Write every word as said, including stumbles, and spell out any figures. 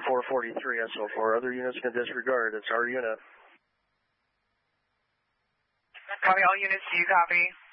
four forty-three S O four. Other units can disregard. It's our unit. Copy, all units, do you copy?